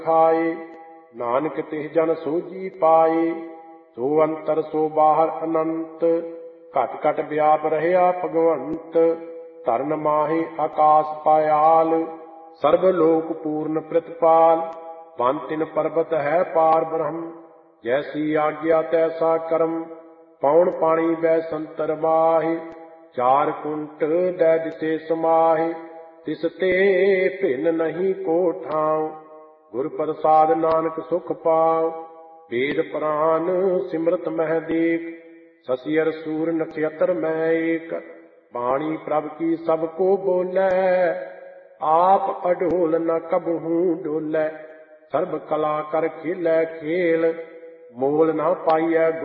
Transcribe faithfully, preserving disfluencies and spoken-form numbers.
खाए। नानक तिह जन सोजी पाए। सो अंतर सो बाहर अनंत। घट घट व्याप रहया भगवंत। धरन माहे आकाश पायाल। सर्व लोक पूर्ण प्रतिपाल। बन तिन पर्वत है पार ब्रह्म। जैसी आज्ञा तैसा कर्म। पौन पानी बै संतर माहे। चार कुंट दै दिसे समाहे। तिस ते भिन्न नहीं को ठाव। गुर प्रसाद नानक सुख पाव। वेद पुराण सिमरत मह देख। ससियर सूर नक्षत्र मैं एक। बाणी प्रभ की सबको बोलै। आप अडोल न कबहू डोलै। सर्ब कला कर खेलै खेल। मोल न पाइयै